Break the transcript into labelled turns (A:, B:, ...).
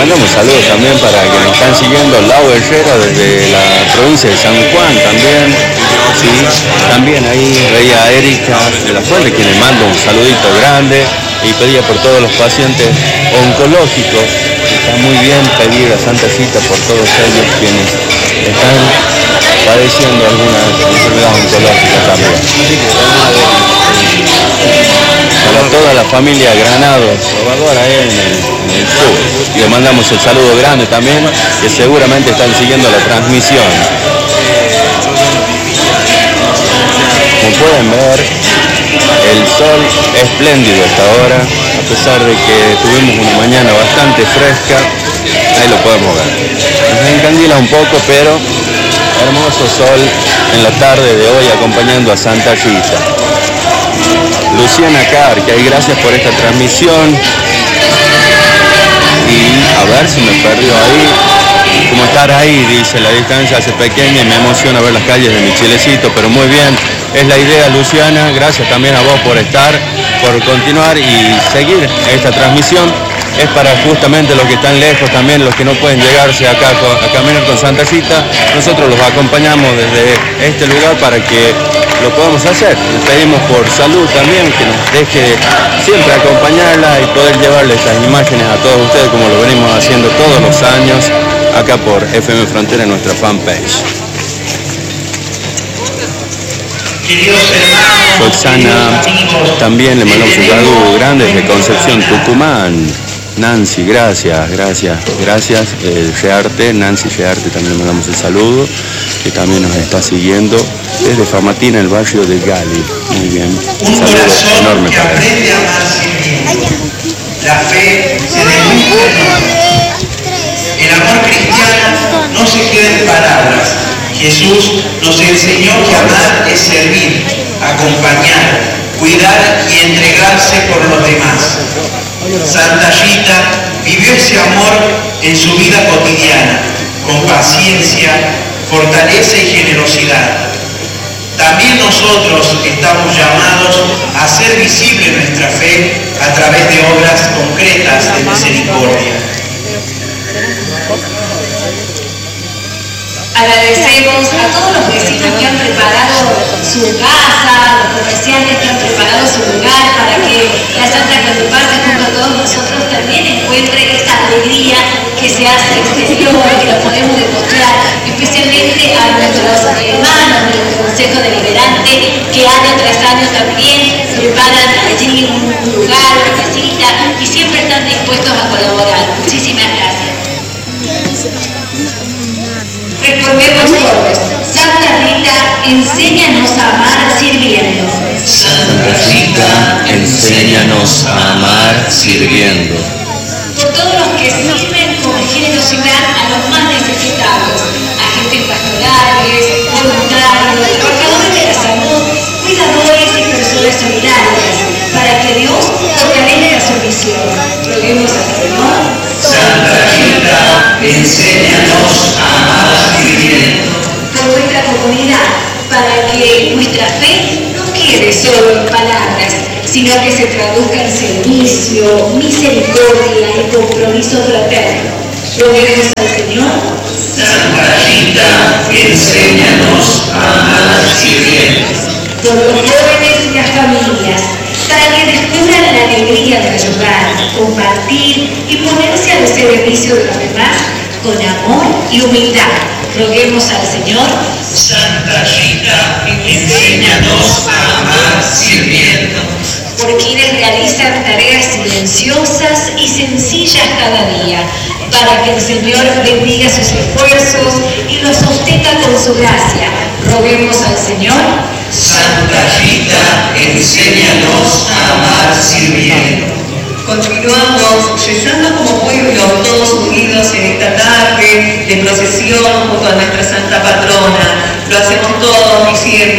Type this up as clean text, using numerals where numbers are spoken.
A: mandamos saludos también para que nos están siguiendo Lau Herrera desde la provincia de San Juan también. Sí, también ahí veía a Erika de la Fuente, quien le manda un saludito grande y pedía por todos los pacientes oncológicos. Está muy bien pedir a Santa Cita por todos ellos quienes están padeciendo alguna enfermedad oncológica también. Para toda la familia Granados, Salvador ahí en el sur. Y le mandamos el saludo grande también, que seguramente están siguiendo la transmisión. Como pueden ver, el sol es espléndido hasta ahora, a pesar de que tuvimos una mañana bastante fresca, ahí lo podemos ver. Nos encandila un poco, pero hermoso sol en la tarde de hoy acompañando a Santa Rita. Luciana Carque, gracias por esta transmisión. Y a ver si me perdió ahí. Como estar ahí, dice, la distancia hace pequeña y me emociona ver las calles de mi Chilecito, pero muy bien, es la idea, Luciana. Gracias también a vos por estar, por continuar y seguir esta transmisión. Es para justamente los que están lejos, también los que no pueden llegarse acá a caminar con Santa Cita. Nosotros los acompañamos desde este lugar para que lo podamos hacer. Les pedimos por salud también que nos deje siempre acompañarla y poder llevarle estas imágenes a todos ustedes como lo venimos haciendo todos los años acá por FM Frontera en nuestra fanpage. Roxana, también le mandamos un saludo grande desde Concepción, Tucumán. Nancy, gracias. Rearte, Nancy Rearte, también le mandamos el saludo, que también nos está siguiendo desde Famatina, el barrio de Gali. Muy bien, un saludo enorme para él.
B: La fe se demuestra. El amor cristiano no se queda en palabras. Jesús nos enseñó que amar es servir, acompañar, cuidar y entregarse por los demás. Santa Rita vivió ese amor en su vida cotidiana, con paciencia, fortaleza y generosidad. También nosotros estamos llamados a hacer visible nuestra fe a través de obras concretas de misericordia.
C: Agradecemos a todos los vecinos que han preparado su casa, los comerciantes que han preparado su lugar para que la Santa cuando pase junto a todos nosotros también encuentre esta alegría que se hace exterior, que la podemos demostrar, especialmente a nuestros hermanos del Consejo Deliberante que año tras año también preparan allí un lugar, una casita y siempre están dispuestos a colaborar. Muchísimas gracias. Recordemos todos, Santa Rita, enséñanos a amar sirviendo.
A: Santa Rita, enséñanos a amar sirviendo.
C: Por todos los que sirven con generosidad a los más necesitados, agentes pastorales, voluntarios, trabajadores de la salud, cuidadores y personas solidarias, para que Dios fortalezca su misión. Roguemos al Señor.
B: Santa Rita, enséñanos a amar sirviendo.
C: Por nuestra comunidad, para que nuestra fe no quede solo en palabras, sino que se traduzca en servicio, misericordia y compromiso fraterno. Roguemos al Señor.
B: Santa Rita, enséñanos a amar sirviendo.
C: Por los jóvenes y las familias, para que descubran la alegría de ayudar, compartir y ponerse al servicio de los demás con amor y humildad. Roguemos al Señor.
B: Santa Rita, enséñanos a amar sirviendo.
C: Por quienes realizan tareas silenciosas y sencillas cada día, para que el Señor bendiga sus esfuerzos y los sostenga con su gracia. Roguemos al Señor.
B: Santa Rita, enséñanos a amar sirviendo.
D: Continuamos rezando como pueblo, todos unidos en esta tarde de procesión junto a nuestra Santa Patrona. Lo hacemos todos, mis siervos.